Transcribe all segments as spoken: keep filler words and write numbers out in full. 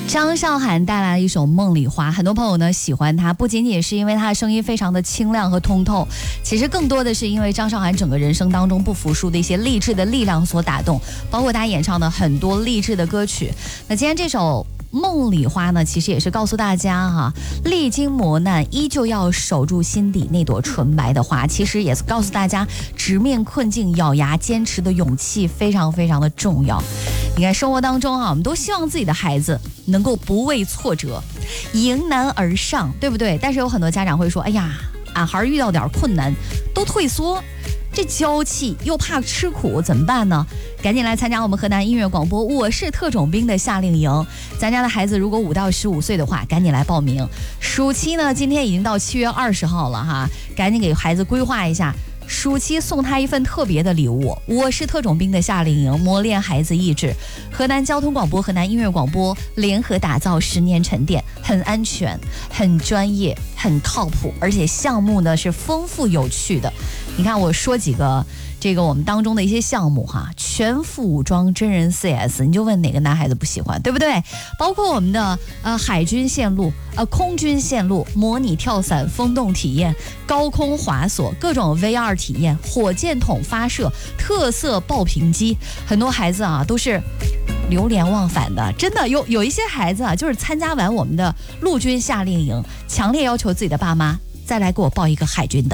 张韶涵带来了一首《梦里花》，很多朋友呢喜欢她，不仅仅是因为她的声音非常的清亮和通透，其实更多的是因为张韶涵整个人生当中不服输的一些励志的力量所打动，包括她演唱的很多励志的歌曲。那今天这首梦里花呢，其实也是告诉大家哈，历经磨难依旧要守住心底那朵纯白的花。其实也是告诉大家，直面困境、咬牙坚持的勇气非常非常的重要。你看生活当中啊，我们都希望自己的孩子能够不畏挫折，迎难而上，对不对？但是有很多家长会说，哎呀，俺孩儿遇到点困难都退缩，这娇气又怕吃苦，怎么办呢？赶紧来参加我们河南音乐广播我是特种兵的夏令营。咱家的孩子如果五到十五岁的话，赶紧来报名。暑期呢，今天已经到七月二十号了哈，赶紧给孩子规划一下，暑期送他一份特别的礼物。我是特种兵的夏令营，磨练孩子意志。河南交通广播、河南音乐广播联合打造十年沉淀，很安全、很专业、很靠谱，而且项目呢是丰富有趣的。你看我说几个这个我们当中的一些项目哈，全副武装真人 C S， 你就问哪个男孩子不喜欢，对不对？包括我们的呃海军线路、呃空军线路、模拟跳伞、风洞体验、高空滑索、各种 V R 体验、火箭筒发射、特色爆屏机，很多孩子啊都是流连忘返的。真的有有一些孩子啊，就是参加完我们的陆军夏令营，强烈要求自己的爸妈再来给我报一个海军的。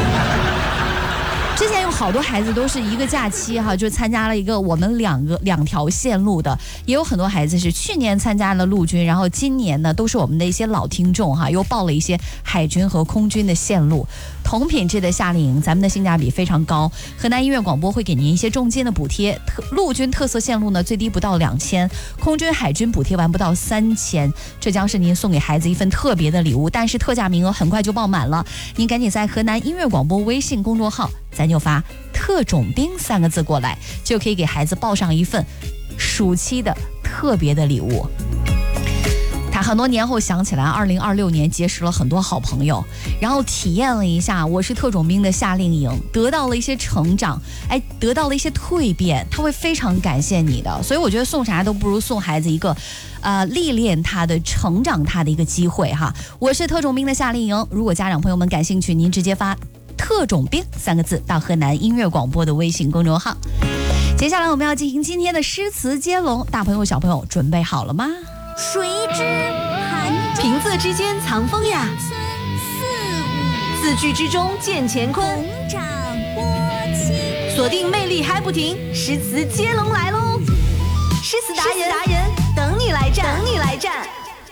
之前有好多孩子都是一个假期哈，就参加了一个我们两个两条线路的，也有很多孩子是去年参加了陆军，然后今年呢都是我们的一些老听众哈，又报了一些海军和空军的线路。同品质的夏令营，咱们的性价比非常高。河南音乐广播会给您一些重金的补贴，特陆军特色线路呢最低不到两千，空军海军补贴完不到三千，这将是您送给孩子一份特别的礼物。但是特价名额很快就爆满了，您赶紧在河南音乐广播微信公众号，咱就发特种兵三个字过来，就可以给孩子报上一份暑期的特别的礼物。他很多年后想起来，二零二六年结识了很多好朋友，然后体验了一下我是特种兵的夏令营，得到了一些成长，哎，得到了一些蜕变，他会非常感谢你的。所以我觉得送啥都不如送孩子一个呃历练他的、成长他的一个机会哈。我是特种兵的夏令营，如果家长朋友们感兴趣，您直接发特种兵三个字到河南音乐广播的微信公众号。接下来我们要进行今天的诗词接龙，大朋友小朋友准备好了吗？ 谁知盘中平仄之间藏风雅， 四五字句之中见乾坤。 同掌拨清， 锁定魅力嗨不停，诗词接龙来喽！诗词达人达人等你来战，等你来战。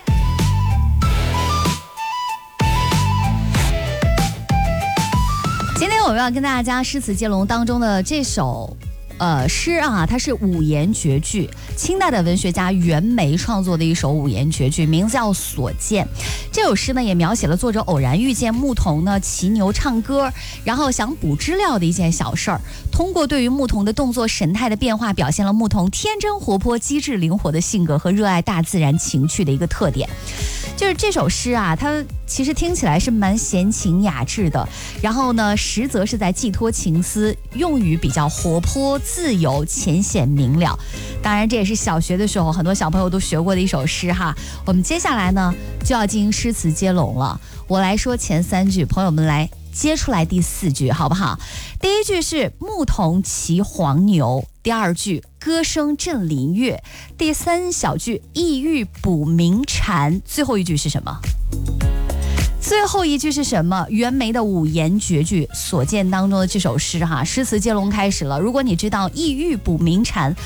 今天我们要跟大家诗词接龙当中的这首呃诗啊，它是五言绝句，清代的文学家袁枚创作的一首五言绝句，名字叫《所见》。这首诗呢也描写了作者偶然遇见牧童呢骑牛唱歌，然后想捕知了的一件小事儿。通过对于牧童的动作神态的变化，表现了牧童天真活泼、机智灵活的性格和热爱大自然情趣的一个特点。就是这首诗啊，它其实听起来是蛮闲情雅致的，然后呢实则是在寄托情思，用语比较活泼自由、浅显明了。当然这也是小学的时候很多小朋友都学过的一首诗哈。我们接下来呢就要进行诗词接龙了，我来说前三句，朋友们来接出来第四句好不好？第一句是牧童骑黄牛，第二句歌声振林樾，第三小句意欲捕鸣蝉，最后一句是什么？最后一句是什么？袁枚的五言绝句《所见》当中的这首诗哈，诗词接龙开始了。如果你知道意欲捕鸣蝉